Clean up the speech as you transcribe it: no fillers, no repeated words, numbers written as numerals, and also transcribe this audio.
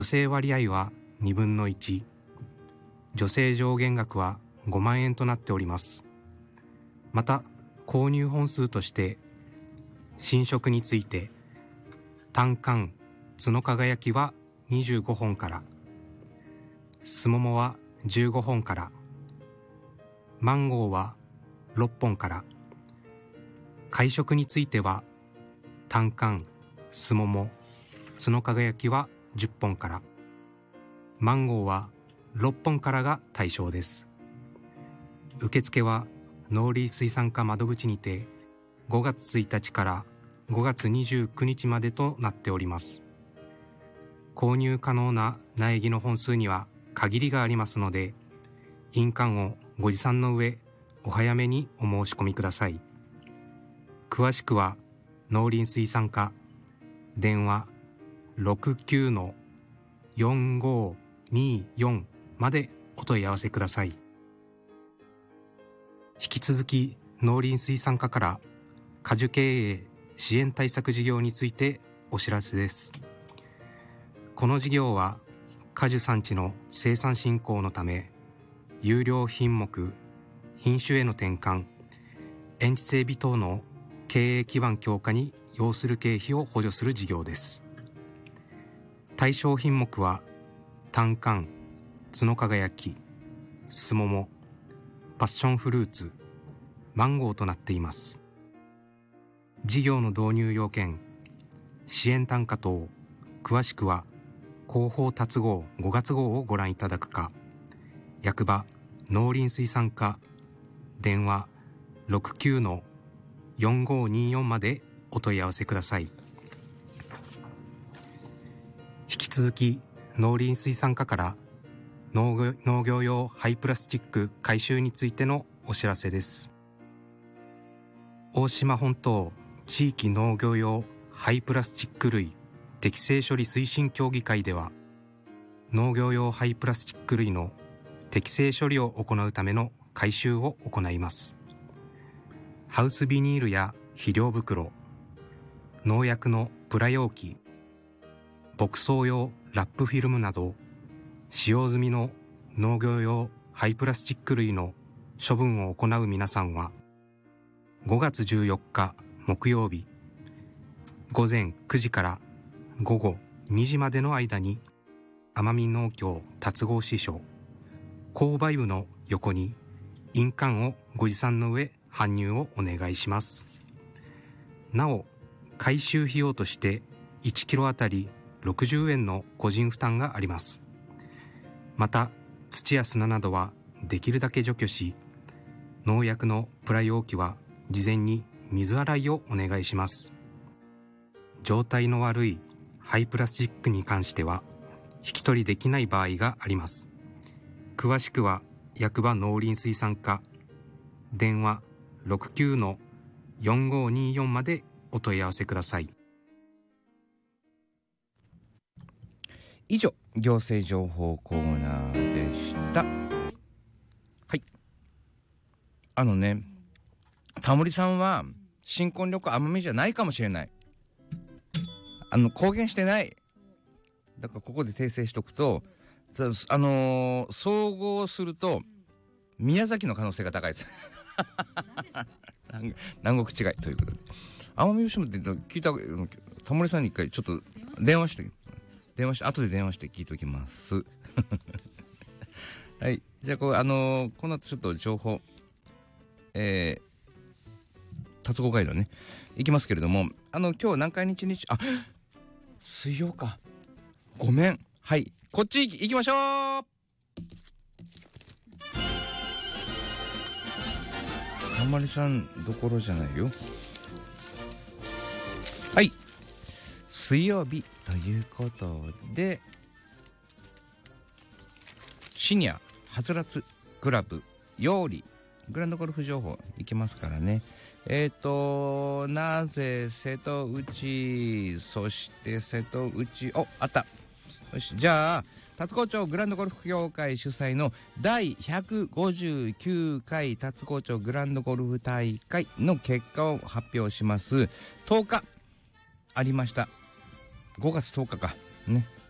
女性割合は2分の1、女性上限額は5万円となっております。また購入本数として新色について単管角輝きは25本から、すももは15本から、マンゴーは6本から、会色については単管すもも角輝きは10本から、マンゴーは6本からが対象です。受付は農林水産課窓口にて5月1日から5月29日までとなっております。購入可能な苗木の本数には限りがありますので、印鑑をご持参の上お早めにお申し込みください。詳しくは農林水産課電話 69-4524 までお問い合わせください。引き続き農林水産課から果樹経営支援対策事業についてお知らせです。この事業は果樹産地の生産振興のため、優良品目品種への転換、園地整備等の経営基盤強化に要する経費を補助する事業です。対象品目は単管角輝き、すもも、パッションフルーツ、マンゴーとなっています。事業の導入要件、支援単価等詳しくは広報達号5月号をご覧いただくか、役場農林水産課電話 69-4524 までお問い合わせください。引き続き農林水産課から農業用廃プラスチック回収についてのお知らせです。大島本島地域農業用廃プラスチック類適正処理推進協議会では、農業用廃プラスチック類の適正処理を行うための回収を行います。ハウスビニールや肥料袋、農薬のプラ容器、牧草用ラップフィルムなど使用済みの農業用廃プラスチック類の処分を行う皆さんは、5月14日木曜日午前9時から午後2時までの間に、奄美農協達合支所購買部の横に印鑑をご持参の上搬入をお願いします。なお、回収費用として1キロあたり60円の個人負担があります。また土や砂などはできるだけ除去し、農薬のプラ容器は事前に水洗いをお願いします。状態の悪い廃プラスチックに関しては引き取りできない場合があります。詳しくは役場農林水産課電話 69-4524 までお問い合わせください。 以上、行政情報コーナーでした。はい。タモリさんは新婚旅行奄美じゃないかもしれない。公言してない。だからここで訂正しとくと、総合すると宮崎の可能性が高いです。南国違いということで、奄美大島って聞いたタモリさんに一回ちょっと電話して後で電話して聞いておきます。はい、じゃあこの後ちょっと情報達合街道ね行きますけれども、今日何回日水曜か、ごめん。はい、こっち行きましょう。たまりさんどころじゃないよ。はい、水曜日ということで、シニアはつらつクラブよりグランドゴルフ情報いきますからね。なぜ瀬戸内、そして瀬戸内、あった。よし、じゃあ龍郷町グランドゴルフ協会主催の第159回龍郷町グランドゴルフ大会の結果を発表します。10日ありました。5月10日かね。